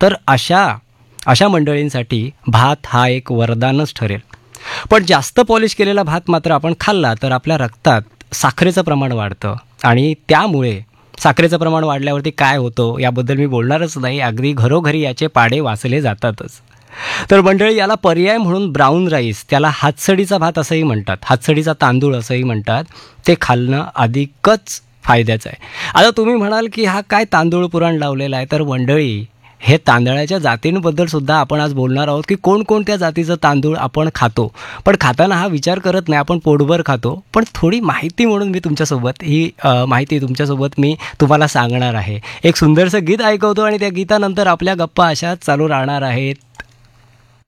तर अशा मंडळींसाठी भात हा एक वरदानच ठरेल. पण जास्त पॉलिश केलेला भात मात्र आपण खाल्ला तर आपल्या रक्तात साखरेचं प्रमाण वाढतं आणि त्यामुळे साखरेचं प्रमाण वाढल्यावरती काय होतं याबद्दल मी बोलणारच नाही. अगदी घरोघरी याचे पाढे वाचले जातातच. तर मंडळी, याला पर्याय म्हणून ब्राऊन राईस, त्याला हातसडीचा भात असंही म्हणतात, हातसडीचा तांदूळ असंही म्हणतात, ते खाल्लं अधिकच फायद्याचं आहे. आता तुम्ही म्हणाल की हा काय तांदूळ पुराण लावलेला आहे. तर मंडळी, हे तांदळाच्या जातींबद्दल सुद्धा आपण आज बोलणार आहोत की कोणकोणत्या जातीचं तांदूळ आपण खातो. पण खाताना हा विचार करत नाही, आपण पोटभर खातो. पण थोडी माहिती म्हणून मी तुमच्यासोबत ही माहिती तुमच्यासोबत मी तुम्हाला सांगणार आहे. एक सुंदरसं गीत ऐकवतो आणि त्या गीतानंतर आपल्या गप्पा अशाच चालू राहणार आहेत.